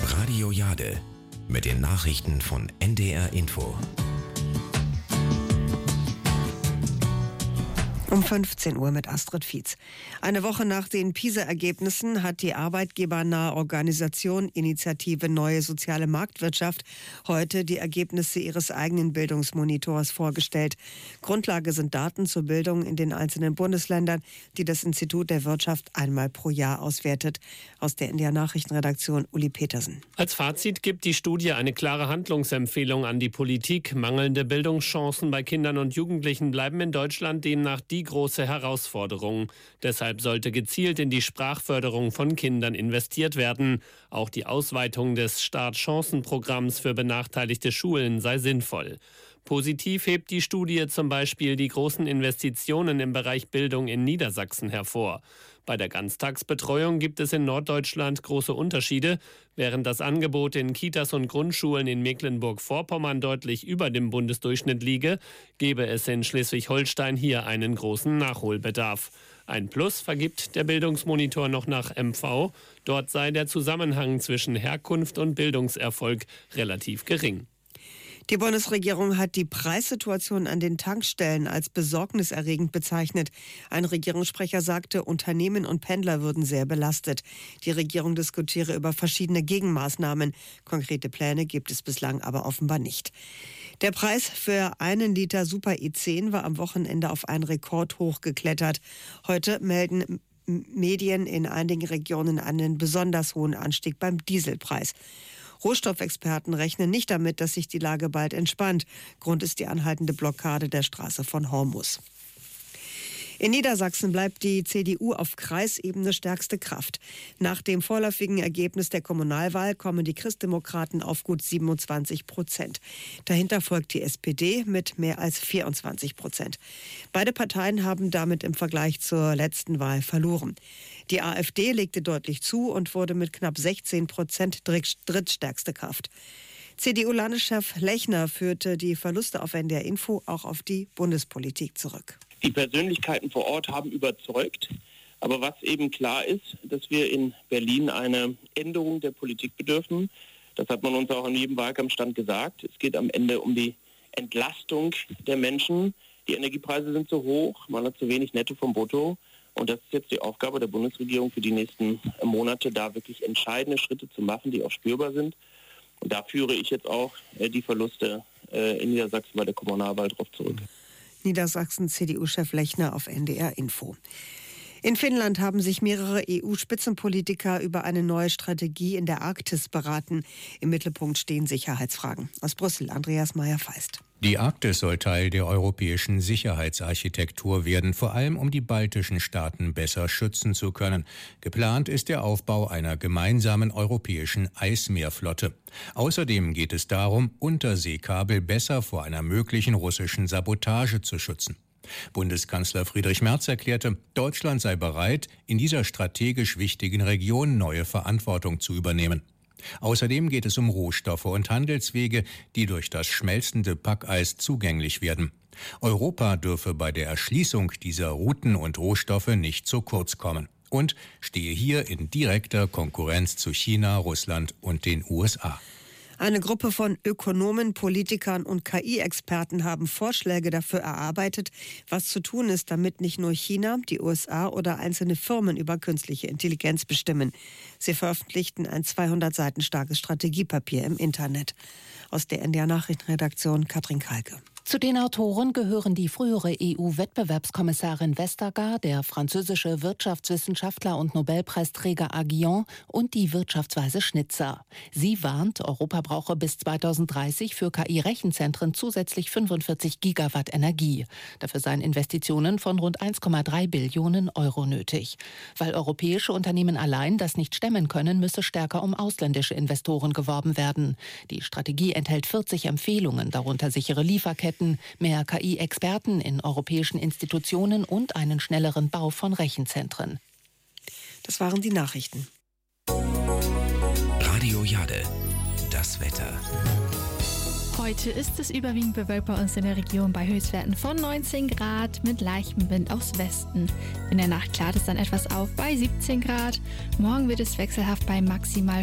Radio Jade mit den Nachrichten von NDR Info. Um 15 Uhr mit Astrid Fietz. Eine Woche nach den PISA-Ergebnissen hat die arbeitgebernahe Organisation Initiative Neue Soziale Marktwirtschaft heute die Ergebnisse ihres eigenen Bildungsmonitors vorgestellt. Grundlage sind Daten zur Bildung in den einzelnen Bundesländern, die das Institut der Wirtschaft einmal pro Jahr auswertet. Aus der NDR Nachrichtenredaktion Uli Petersen. Als Fazit gibt die Studie eine klare Handlungsempfehlung an die Politik. Mangelnde Bildungschancen bei Kindern und Jugendlichen bleiben in Deutschland demnach die große Herausforderung. Deshalb sollte gezielt in die Sprachförderung von Kindern investiert werden. Auch die Ausweitung des Startchancenprogramms für benachteiligte Schulen sei sinnvoll. Positiv hebt die Studie zum Beispiel die großen Investitionen im Bereich Bildung in Niedersachsen hervor. Bei der Ganztagsbetreuung gibt es in Norddeutschland große Unterschiede. Während das Angebot in Kitas und Grundschulen in Mecklenburg-Vorpommern deutlich über dem Bundesdurchschnitt liege, gebe es in Schleswig-Holstein hier einen großen Nachholbedarf. Ein Plus vergibt der Bildungsmonitor noch nach MV. Dort sei der Zusammenhang zwischen Herkunft und Bildungserfolg relativ gering. Die Bundesregierung hat die Preissituation an den Tankstellen als besorgniserregend bezeichnet. Ein Regierungssprecher sagte, Unternehmen und Pendler würden sehr belastet. Die Regierung diskutiere über verschiedene Gegenmaßnahmen. Konkrete Pläne gibt es bislang aber offenbar nicht. Der Preis für einen Liter Super E10 war am Wochenende auf einen Rekordhoch geklettert. Heute melden Medien in einigen Regionen einen besonders hohen Anstieg beim Dieselpreis. Rohstoffexperten rechnen nicht damit, dass sich die Lage bald entspannt. Grund ist die anhaltende Blockade der Straße von Hormuz. In Niedersachsen bleibt die CDU auf Kreisebene stärkste Kraft. Nach dem vorläufigen Ergebnis der Kommunalwahl kommen die Christdemokraten auf gut 27%. Dahinter folgt die SPD mit mehr als 24%. Beide Parteien haben damit im Vergleich zur letzten Wahl verloren. Die AfD legte deutlich zu und wurde mit knapp 16% drittstärkste Kraft. CDU-Landeschef Lechner führte die Verluste auf NDR Info auch auf die Bundespolitik zurück. Die Persönlichkeiten vor Ort haben überzeugt. Aber was eben klar ist, dass wir in Berlin eine Änderung der Politik bedürfen. Das hat man uns auch an jedem Wahlkampfstand gesagt. Es geht am Ende um die Entlastung der Menschen. Die Energiepreise sind zu hoch, man hat zu wenig Netto vom Brutto. Und das ist jetzt die Aufgabe der Bundesregierung für die nächsten Monate, da wirklich entscheidende Schritte zu machen, die auch spürbar sind. Und da führe ich jetzt auch die Verluste in Niedersachsen bei der Kommunalwahl drauf zurück. Niedersachsen CDU-Chef Lechner auf NDR Info. In Finnland haben sich mehrere EU-Spitzenpolitiker über eine neue Strategie in der Arktis beraten. Im Mittelpunkt stehen Sicherheitsfragen. Aus Brüssel, Andreas Meyer-Feist. Die Arktis soll Teil der europäischen Sicherheitsarchitektur werden, vor allem um die baltischen Staaten besser schützen zu können. Geplant ist der Aufbau einer gemeinsamen europäischen Eismeerflotte. Außerdem geht es darum, Unterseekabel besser vor einer möglichen russischen Sabotage zu schützen. Bundeskanzler Friedrich Merz erklärte, Deutschland sei bereit, in dieser strategisch wichtigen Region neue Verantwortung zu übernehmen. Außerdem geht es um Rohstoffe und Handelswege, die durch das schmelzende Packeis zugänglich werden. Europa dürfe bei der Erschließung dieser Routen und Rohstoffe nicht zu kurz kommen und stehe hier in direkter Konkurrenz zu China, Russland und den USA. Eine Gruppe von Ökonomen, Politikern und KI-Experten haben Vorschläge dafür erarbeitet, was zu tun ist, damit nicht nur China, die USA oder einzelne Firmen über künstliche Intelligenz bestimmen. Sie veröffentlichten ein 200 Seiten starkes Strategiepapier im Internet. Aus der NDR Nachrichtenredaktion Katrin Kalke. Zu den Autoren gehören die frühere EU-Wettbewerbskommissarin Vestager, der französische Wirtschaftswissenschaftler und Nobelpreisträger Aguillon und die Wirtschaftsweise Schnitzer. Sie warnt, Europa brauche bis 2030 für KI-Rechenzentren zusätzlich 45 Gigawatt Energie. Dafür seien Investitionen von rund 1,3 Billionen Euro nötig. Weil europäische Unternehmen allein das nicht stemmen können, müsse stärker um ausländische Investoren geworben werden. Die Strategie enthält 40 Empfehlungen, darunter sichere Lieferketten, mehr KI-Experten in europäischen Institutionen und einen schnelleren Bau von Rechenzentren. Das waren die Nachrichten. Radio Jade, das Wetter. Heute ist es überwiegend bewölkt bei uns in der Region bei Höchstwerten von 19 Grad mit leichtem Wind aus Westen. In der Nacht klart es dann etwas auf bei 17 Grad. Morgen wird es wechselhaft bei maximal